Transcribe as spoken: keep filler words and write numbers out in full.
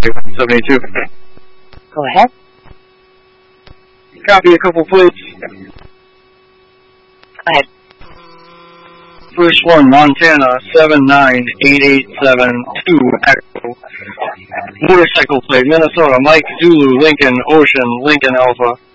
seventy-two. Go ahead. Copy a couple plates. Go ahead. First one, Montana, seven nine eight eight seven two Echo. Motorcycle plate, Minnesota, Mike Zulu, Lincoln, Ocean, Lincoln Alpha.